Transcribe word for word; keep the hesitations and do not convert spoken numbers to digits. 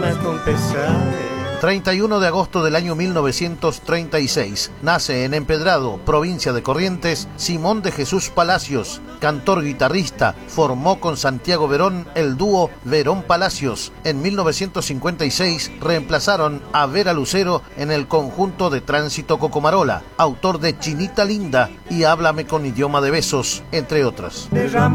mañana con pesares. treinta y uno de agosto del año mil novecientos treinta y seis. Nace en Empedrado, provincia de Corrientes, Simón de Jesús Palacios, cantor guitarrista. Formó con Santiago Verón el dúo Verón Palacios. En mil novecientos cincuenta y seis reemplazaron a Vera Lucero en el conjunto de Tránsito Cocomarola. Autor de Chinita Linda y Háblame con idioma de besos, entre otras. Derrama